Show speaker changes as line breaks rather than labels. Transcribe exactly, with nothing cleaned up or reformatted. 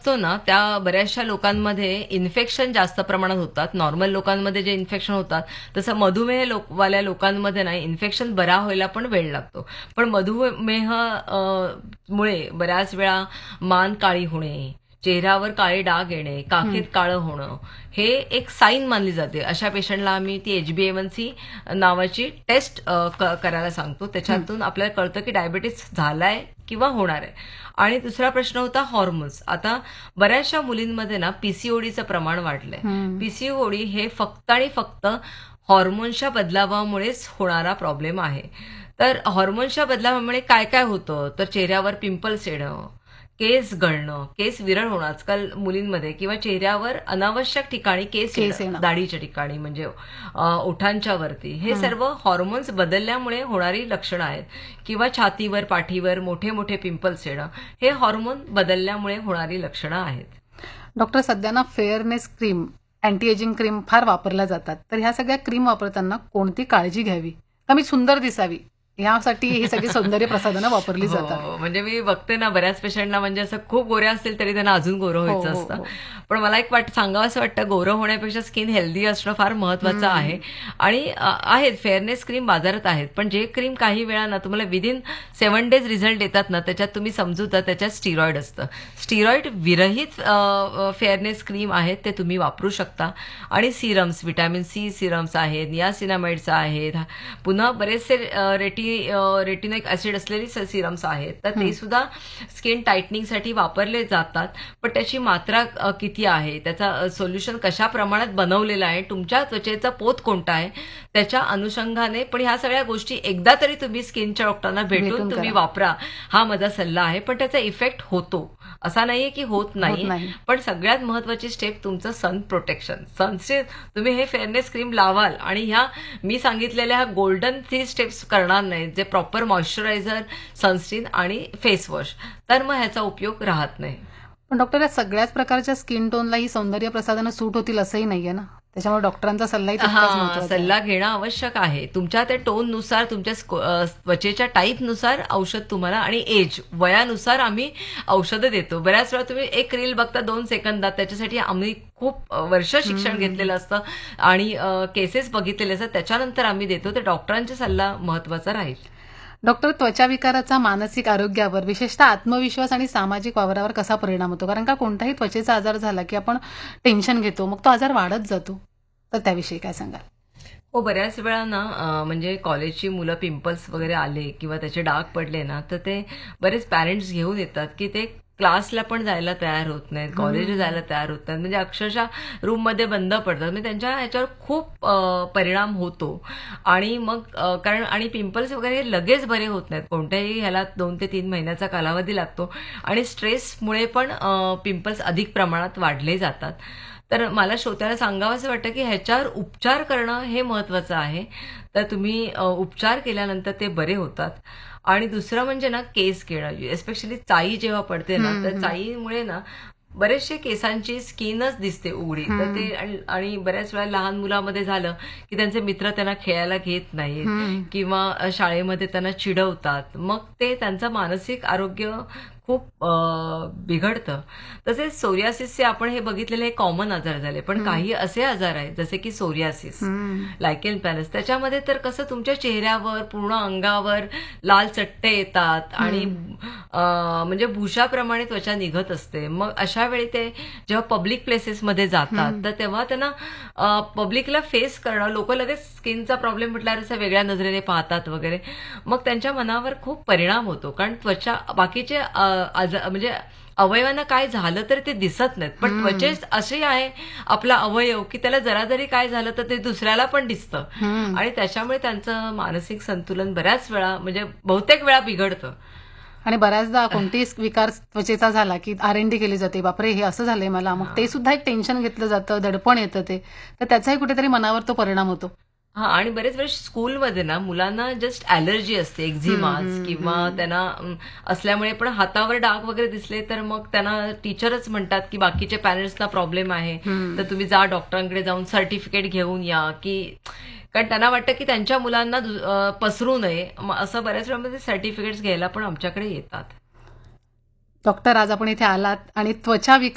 असतो ना, त्या बऱ्याचशा लोकांमध्ये इन्फेक्शन जास्त प्रमाणात होतात. नॉर्मल लोकांमध्ये जे इन्फेक्शन होतात, तसं मधुमेह लोक वाल्या लोकांमध्ये ना इन्फेक्शन बरा व्हायला पण वेळ लागतो. पण मधुमेह अ, मुळे बऱ्याच वेळा मान काळी होणे, चेहऱ्यावर काळे डाग येणे,
हं.
काखेत काळं होणं, हे एक साईन मानली जाते. अशा पेशंटला आम्ही ती एच बी ए वन सी नावाची टेस्ट अ, क करायला सांगतो.
हं.
त्याच्यातून आपल्याला कळतं की डायबिटीस झालाय किंवा होणार आहे. आणि दुसरा प्रश्न होता हॉर्मोन्स. आता बऱ्याचशा मुलींमध्ये ना पीसीओडीचं प्रमाण वाढलंय.
हं.
पीसीओडी हे फक्त आणि फक्त हॉर्मोन्सच्या बदलावामुळेच होणारा प्रॉब्लेम आहे. तर हॉर्मोन्सच्या बदलावामुळे काय काय होतं, तर चेहऱ्यावर पिंपल्स येणं, केस गळणं, केस विरळ होणं आजकाल मुलींमध्ये, किंवा चेहऱ्यावर अनावश्यक ठिकाणी केस
केस
येणं,
येणं.
दाढीच्या ठिकाणी म्हणजे अ, ओठांच्या वरती, हे
हं.
सर्व हॉर्मोन्स बदलल्यामुळे होणारी लक्षणं आहेत. किंवा छातीवर, पाठीवर मोठे मोठे पिंपल्स येणं, हे हॉर्मोन बदलल्यामुळे होणारी लक्षणं आहेत.
डॉक्टर, सध्या ना fairness cream, anti ageing cream फार वापरल्या जातात. तर ह्या सगळ्या क्रीम वापरताना कोणती काळजी घ्यावी? का मी सुंदर दिसावी यासाठी ही सगळी सौंदर्य प्रसाधनं वापरली जातात.
हो, म्हणजे मी बघते ना बऱ्याच पेशंटना, म्हणजे असं खूप गोरे असतील तरी त्यांना अजून गोरं
हो,
व्हायचं
हो,
असतं.
हो.
पण मला एक वाट सांगावं असं वाटतं, गोरं होण्यापेक्षा स्किन हेल्दी असणं फार महत्वाचं आहे.
हं.
आणि अ, आहेत फेअरनेस क्रीम बाजारात आहेत, पण जे क्रीम काही वेळा ना तुम्हाला विदिन सेव्हन डेज रिझल्ट देतात ना, त्याच्यात तुम्ही समजूता त्याच्यात स्टिरॉइड असतं. स्टिरॉइड विरहित फेअरनेस क्रीम आहेत, ते तुम्ही वापरू शकता. आणि सिरम्स, व्हिटॅमिन सी सिरम्स आहेत, नियासिनामाइड्स आहेत, पुन्हा बरेचसे अ, रेटी अ, रेटिनिक ऍसिड असलेली सिरम्स आहेत, तर ते
हं.
सुद्धा स्किन टाईटनिंगसाठी वापरले जातात. पण त्याची मात्रा अ, किती आहे, त्याचा सोल्युशन कशा प्रमाणात बनवलेलं आहे, तुमच्या त्वचेचा पोत कोणता आहे, त्याच्या अनुषंगाने. पण ह्या सगळ्या गोष्टी एकदा तरी तुम्ही स्किनच्या डॉक्टरना भेटून
भेटून
तुम्ही
करा.
वापरा, हा माझा सल्ला आहे. पण त्याचा इफेक्ट होतो, असा नाहीये की होत
होत
नाही.
नाही.
पण सगळ्यात महत्वाची स्टेप तुमचं सन प्रोटेक्शन. सनचे तुम्ही हे फेअरनेस क्रीम लावाल आणि ह्या मी सांगितलेल्या ह्या गोल्डन थ्री स्टेप्स करणार नाहीत, जे प्रॉपर मॉइश्चरायझर, सनस्क्रीन आणि फेस वॉश, तर मग ह्याचा उपयोग राहत नाही.
पण डॉक्टर, या सगळ्याच प्रकारच्या स्किन टोनला ही सौंदर्य प्रसाधनं सूट होतील असंही नाहीये ना, त्याच्यामुळे डॉक्टरांचा सल्लाही तितकाच
हां,
महत्वाचा आहे.
सल्ला घेणं आवश्यक आहे. तुमच्या त्या टोननुसार, तुमच्या स्को अ, त्वचेच्या टाईपनुसार औषध तुम्हाला, आणि एज, वयानुसार आम्ही औषधं देतो. बऱ्याच वेळा तुम्ही एक रील बघता दोन सेकंदात, त्याच्यासाठी आम्ही खूप अ, वर्ष शिक्षण
हं.
घेतलेलं असतं आणि केसेस बघितलेले असतात, त्याच्यानंतर आम्ही देतो. तर डॉक्टरांचा सल्ला महत्वाचा राहील.
डॉक्टर, त्वचा विकाराचा मानसिक आरोग्यावर, विशेषतः आत्मविश्वास आणि सामाजिक वावरावर कसा परिणाम होतो? कारण का कोणताही त्वचेचा आजार झाला की आपण टेन्शन घेतो, मग तो आजार वाढत जातो. तर त्याविषयी काय सांगाल?
हो, बऱ्याच वेळा ना अ, म्हणजे कॉलेजची मुलं पिंपल्स वगैरे आले किंवा त्याचे डाग पडले ना, तर ते बरेच पॅरेंट्स घेऊन येतात की ते क्लासला पण जायला तयार होत नाहीत, कॉलेजला
हं.
जायला तयार होत नाहीत, म्हणजे अक्षरशः रूममध्ये बंद पडतात. म्हणजे त्यांच्या ह्याच्यावर खूप अ, परिणाम होतो. आणि मग अ, कारण आणि पिंपल्स वगैरे हे लगेच बरे होत नाहीत. कोणत्याही ह्याला दोन ते तीन महिन्याचा कालावधी लागतो. आणि स्ट्रेसमुळे पण पिंपल्स अधिक प्रमाणात वाढले जातात. तर मला श्रोत्याला सांगावंसं वाटतं की ह्याच्यावर उपचार करणं हे महत्वाचं आहे. तर तुम्ही अ, उपचार केल्यानंतर ते बरे होतात. आणि दुसरं म्हणजे ना केस घेणं, एस्पेशली चाई जेव्हा पडते ना,
हं,
तर
हं.
चाईमुळे ना बरेचसे केसांची स्किनच दिसते उघडी. तर
हं.
ते आणि आणि बऱ्याच वेळा लहान मुलामध्ये झालं की त्यांचे मित्र त्यांना खेळायला घेत नाहीत,
हं.
किंवा अ, शाळेमध्ये त्यांना चिडवतात, मग ते त्यांचं मानसिक आरोग्य खूप अ, बिघडतं. तसेच सोरियासिसचे आपण हे बघितलेले हे कॉमन आजार झाले, पण
हं.
काही असे आजार आहेत जसे की सोरियासिस,
हं.
लायकेन प्लॅनस, त्याच्यामध्ये तर कसं तुमच्या चेहऱ्यावर, पूर्ण अंगावर लाल चट्टे येतात आणि
हं.
अ, म्हणजे भुशाप्रमाणे त्वचा निघत असते. मग अशा वेळी ते जेव्हा पब्लिक प्लेसेसमध्ये जातात,
हं.
तर तेव्हा त्यांना अ, पब्लिकला फेस करणं, लोक लगेच स्किनचा प्रॉब्लेम म्हटल्यावर असं वेगळ्या नजरेने पाहतात वगैरे, मग त्यांच्या मनावर खूप परिणाम होतो. कारण त्वचा बाकीचे अ, आजार म्हणजे अवयवांना काय झालं तर ते दिसत नाहीत, पण
हं.
त्वचेच अशी आहे आपला अवयव की त्याला जरा जरी काय झालं तर ते दुसऱ्याला पण दिसतं.
हं.
आणि त्याच्यामुळे त्यांचं मानसिक संतुलन बऱ्याच वेळा, म्हणजे बहुतेक वेळा बिघडतं.
आणि बऱ्याचदा कोणतेही विकार त्वचेचा झाला की आर एन डी केली जाते, बापरे हे असं झालंय मला, मग ते
हां.
सुद्धा एक टेन्शन घेतलं जातं, दडपण येतं ते, तर त्याचाही कुठेतरी मनावर तो परिणाम होतो.
हां, आणि बरेच वेळेस स्कूलमध्ये ना मुलांना जस्ट ॲलर्जी असते,
हं,
एक्झिमाज
हं,
किंवा
हं.
त्यांना अं, असल्यामुळे, पण हातावर डाग वगैरे दिसले तर मग त्यांना टीचरच म्हणतात की बाकीच्या पॅरेंट्सना प्रॉब्लेम आहे,
हं.
तर तुम्ही जा डॉक्टरांकडे जाऊन सर्टिफिकेट घेऊन या, की कारण त्यांना वाटतं की त्यांच्या मुलांना दु- अं, पसरू नये. मग असं बऱ्याच वेळामध्ये सर्टिफिकेट्स घ्यायला पण आमच्याकडे येतात.
डॉक्टर, आज आपण इथे आलात आणि त्वचा